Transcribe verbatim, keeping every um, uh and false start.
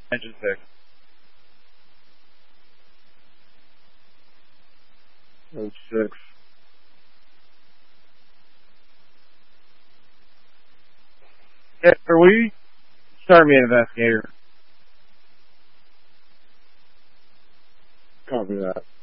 Engine six. Oh six. Yeah, are we? Start me an investigator. Copy that.